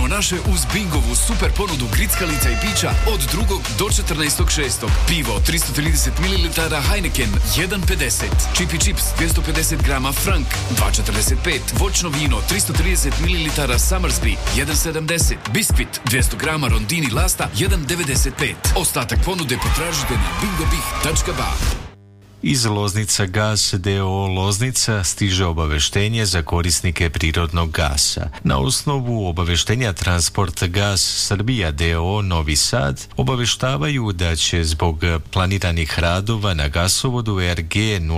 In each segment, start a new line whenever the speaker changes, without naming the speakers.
naše uz Bingovu super ponudu grickalica i pića od 2. do 14.6. Pivo 330 ml Heineken 1,50. Čipi čips 250 grama Frank 2,45. Voćno vino 330 ml Summersby 1,70. Biskvit 200 grama Rondini Lasta 1,95. Ostatak ponude potražite na bingobih.ba.
Iz Loznica Gas d.o.o. Loznica stiže obaveštenje za korisnike prirodnog gasa. Na osnovu obaveštenja Transport Gas Srbija d.o.o. Novi Sad obaveštavaju da će zbog planiranih radova na gasovodu RG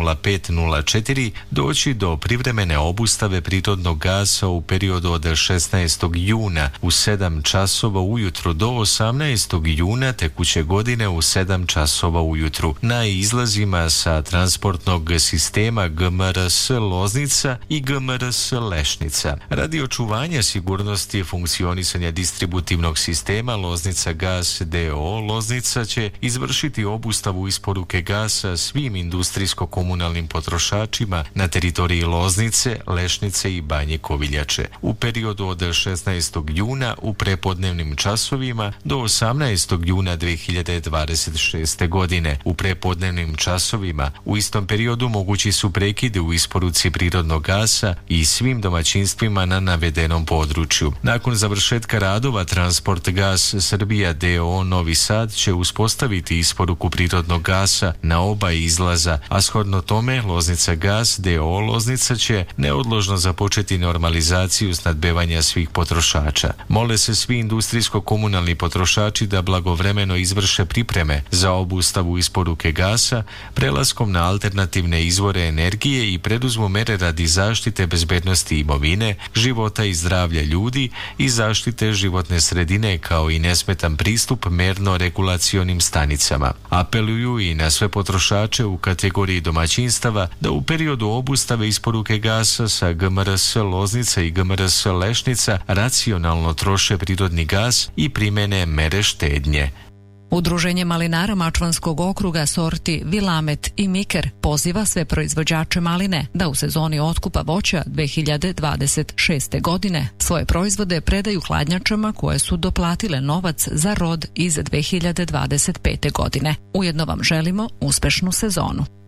0504 doći do privremene obustave prirodnog gasa u periodu od 16. juna u 7 časova ujutru do 18. juna tekuće godine u 7 časova ujutru na izlazima sa transportnog sistema GMRS Loznica i GMRS Lešnica. Radi očuvanja sigurnosti i funkcionisanja distributivnog sistema Loznica Gas d.o.o. Loznica će izvršiti obustavu isporuke gasa svim industrijsko-komunalnim potrošačima na teritoriji Loznice, Lešnice i Banje Koviljače u periodu od 16. juna u prepodnevnim časovima do 18. juna 2026. godine. U prepodnevnim časovima u istom periodu mogući su prekidi u isporuci prirodnog gasa i svim domaćinstvima na navedenom području. Nakon završetka radova Transport Gas Srbija d.o.o. Novi Sad će uspostaviti isporuku prirodnog gasa na oba izlaza, a shodno tome Loznica Gas d.o.o. Loznica će neodložno započeti normalizaciju snadbevanja svih potrošača. Mole se svi industrijsko-komunalni potrošači da blagovremeno izvrše pripreme za obustavu isporuke gasa prelaskom na alternativne izvore energije i preduzmu mere radi zaštite bezbednosti imovine, života i zdravlja ljudi i zaštite životne sredine kao i nesmetan pristup merno-regulacionim stanicama. Apeluju i na sve potrošače u kategoriji domaćinstava da u periodu obustave isporuke gasa sa GMRS Loznica i GMRS Lešnica racionalno troše prirodni gas i primene mere štednje.
Udruženje malinara Mačvanskog okruga sorti Vilamet i Miker poziva sve proizvođače maline da u sezoni otkupa voća 2026. godine svoje proizvode predaju hladnjačama koje su doplatile novac za rod iz 2025. godine. Ujedno vam želimo uspešnu sezonu.